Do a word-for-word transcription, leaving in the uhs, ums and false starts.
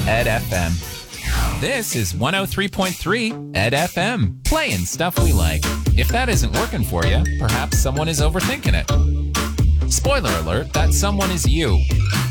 Ed F M. This is one oh three point three Ed F M, playing stuff we like. If that isn't working for you, perhaps someone is overthinking it. Spoiler alert, that someone is you.